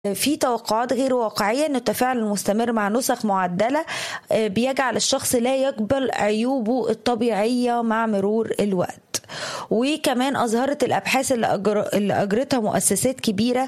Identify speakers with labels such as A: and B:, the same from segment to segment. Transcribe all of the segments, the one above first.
A: في توقعات غير واقعية أن التفاعل المستمر مع نسخ معدلة بيجعل الشخص لا يقبل عيوبه الطبيعية مع مرور الوقت. وكمان أظهرت الأبحاث اللي أجرتها مؤسسات كبيرة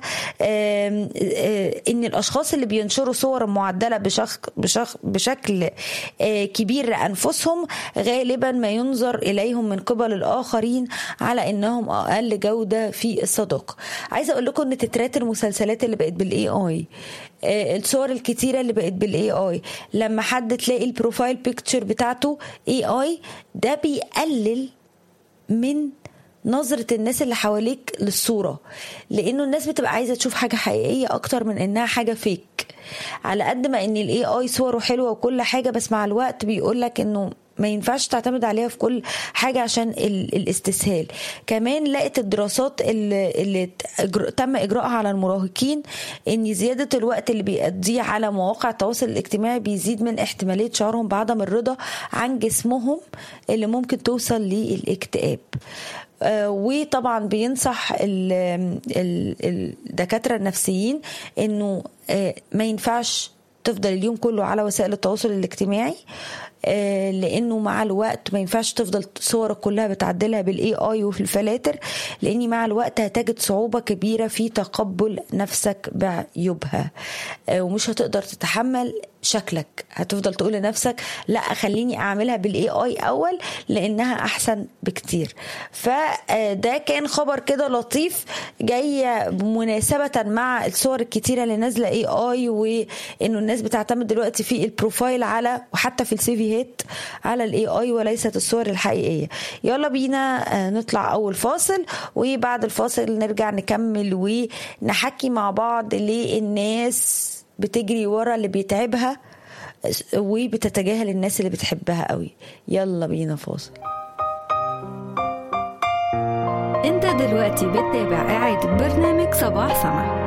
A: إن الأشخاص اللي بينشروا صور معدلة بشكل كبير لأنفسهم غالبا ما ينظر إليهم من قبل الآخرين على إنهم أقل جودة في الصداقة. عايزة أقول لكم إن تترات المسلسلات اللي بقت بالاي اي، الصور الكتيرة اللي بقت بالاي اي، لما حد تلاقي البروفايل بيكتشر بتاعته اي اي، ده بيقلل من نظرة الناس اللي حواليك للصورة، لانه الناس بتبقى عايزة تشوف حاجة حقيقية اكتر من انها حاجة فيك. على قد ما ان الاي اي صوره حلوة وكل حاجة، بس مع الوقت بيقولك انه ما ينفعش تعتمد عليها في كل حاجة عشان الاستسهال. كمان لقت الدراسات اللي تم إجراءها على المراهقين إن زيادة الوقت اللي بيقضيه على مواقع التواصل الاجتماعي بيزيد من احتمالية شعورهم بعدم الرضا عن جسمهم اللي ممكن توصل للاكتئاب. وطبعا بينصح الدكاترة النفسيين إنه ما ينفعش تفضل اليوم كله على وسائل التواصل الاجتماعي، لانه مع الوقت ما ينفعش تفضل صورك كلها بتعدلها بالاي اي وفي الفلاتر، لاني مع الوقت هتجد صعوبة كبيرة في تقبل نفسك بعيوبها، ومش هتقدر تتحمل شكلك. هتفضل تقول لنفسك لا خليني اعملها بالاي اي اول لانها احسن بكتير. فده كان خبر كده لطيف جاي مناسبة مع الصور الكتيرة اللي نازلة اي اي، وانه الناس بتعتمد دلوقتي في البروفايل على وحتى في السيفيهات على الاي اي وليست الصور الحقيقية. يلا بينا نطلع اول فاصل، وبعد الفاصل نرجع نكمل ونحكي مع بعض ليه الناس بتجري ورا اللي بيتعبها وبتتجاهل الناس اللي بتحبها قوي. يلا بينا فاصل.
B: انت دلوقتي بتتابع إعادة برنامج صباح سما.